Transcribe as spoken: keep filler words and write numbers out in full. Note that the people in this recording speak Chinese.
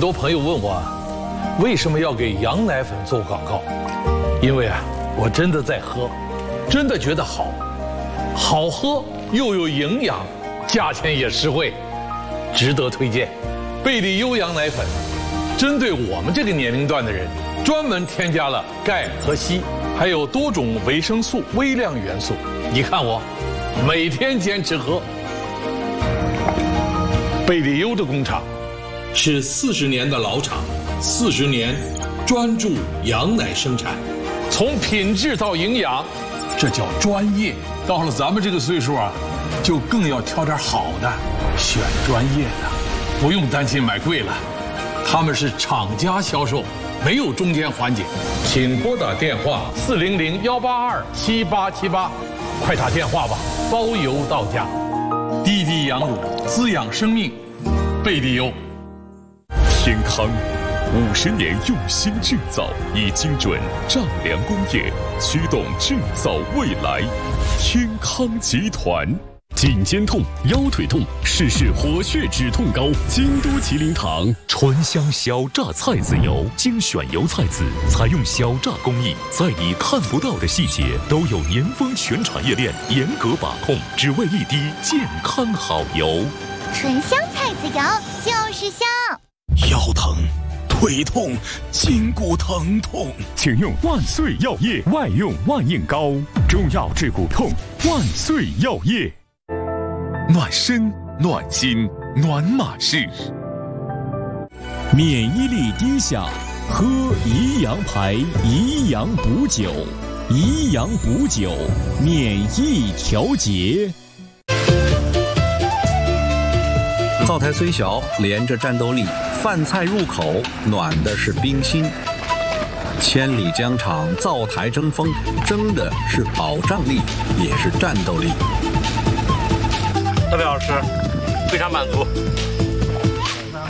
多朋友问我啊，为什么要给羊奶粉做广告？因为啊，我真的在喝，真的觉得好，好喝又有营养，价钱也实惠，值得推荐。贝里优羊奶粉，针对我们这个年龄段的人，专门添加了钙和硒，还有多种维生素、微量元素。你看我，每天坚持喝。贝里优的工厂是四十年的老厂，四十年专注羊奶生产，从品质到营养，这叫专业。到了咱们这个岁数啊，就更要挑点好的，选专业的，不用担心买贵了。他们是厂家销售，没有中间环节。请拨打电话四零零幺八二七八七八，快打电话吧，包邮到家。滴滴羊乳，滋养生命，贝利优。 天康五十年用心制造，以精准丈量工业驱动制造未来。天康集团。颈肩痛、腰腿痛，试试活血止痛膏。京都麒麟堂醇香小榨菜籽油，精选油菜籽，采用小榨工艺，在你看不到的细节都有年丰全产业链严格把控，只为一滴健康好油。 醇香菜籽油就是香。 腰疼、腿痛、筋骨疼痛， 请用万岁药业外用万应膏，中药治骨痛，万岁药业。暖身、暖心、暖马氏。 免疫力低下，喝宜阳牌宜阳补酒，宜阳补酒，免疫调节。 灶台虽小，连着战斗力，饭菜入口，暖的是冰心。千里疆场，灶台争锋，争的是保障力，也是战斗力。 特别好吃，非常满足。